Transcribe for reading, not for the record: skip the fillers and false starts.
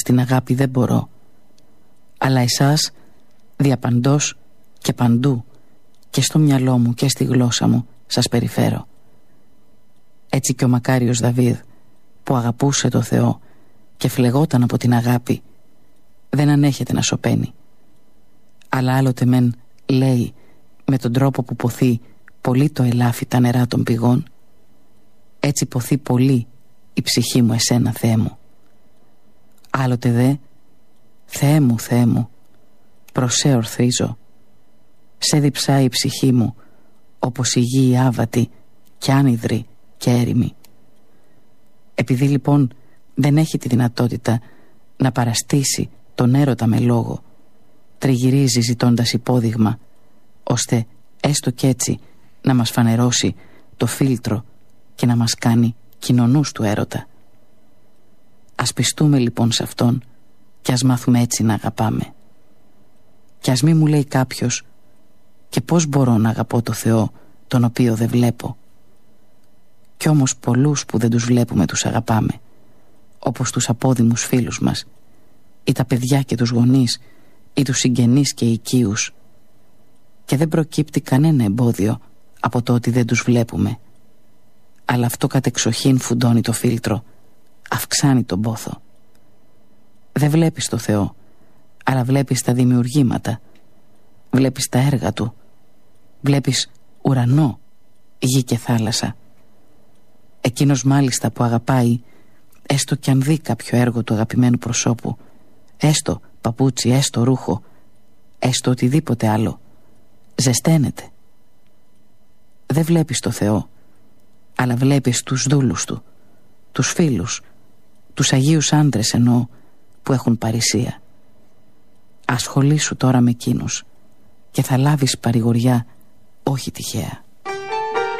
στην αγάπη δεν μπορώ. Αλλά εσάς διαπαντός και παντού, και στο μυαλό μου και στη γλώσσα μου σας περιφέρω. Έτσι και ο μακάριος Δαβίδ, που αγαπούσε το Θεό και φλεγόταν από την αγάπη, δεν ανέχεται να σωπαίνει. Αλλά άλλοτε μεν λέει με τον τρόπο που ποθεί πολύ το ελάφι τα νερά των πηγών, έτσι ποθεί πολύ η ψυχή μου εσένα, Θεέ μου. Άλλοτε δε, Θεέ μου, Θεέ μου, προς σε ορθρίζω, σε διψάει η ψυχή μου όπως η γη η άβατη και άνυδρη και έρημη. Επειδή λοιπόν δεν έχει τη δυνατότητα να παραστήσει τον έρωτα με λόγο, τριγυρίζει ζητώντας υπόδειγμα, ώστε έστω κι έτσι να μας φανερώσει το φίλτρο και να μας κάνει κοινωνούς του έρωτα. Ας πιστούμε λοιπόν σε Αυτόν και ας μάθουμε έτσι να αγαπάμε. Και ας μη μου λέει κάποιος, και πώς μπορώ να αγαπώ το Θεό τον οποίο δεν βλέπω? Κι όμως πολλούς που δεν τους βλέπουμε τους αγαπάμε, όπως τους απόδημους φίλους μας, ή τα παιδιά και τους γονείς, ή τους συγγενείς και οικείους. Και δεν προκύπτει κανένα εμπόδιο από το ότι δεν τους βλέπουμε. Αλλά αυτό κατεξοχήν φουντώνει το φίλτρο, αυξάνει τον πόθο. Δεν βλέπεις το Θεό, αλλά βλέπεις τα δημιουργήματα, βλέπεις τα έργα Του, βλέπεις ουρανό, γη και θάλασσα. Εκείνος μάλιστα που αγαπάει, έστω κι αν δει κάποιο έργο του αγαπημένου προσώπου, έστω παπούτσι, έστω ρούχο, έστω οτιδήποτε άλλο, ζεσταίνεται. Δεν βλέπεις το Θεό, αλλά βλέπεις τους δούλους Του, τους φίλους, τους Αγίους άντρες εννοώ, που έχουν παρησία. Ασχολήσου τώρα με εκείνους και θα λάβεις παρηγοριά όχι τυχαία.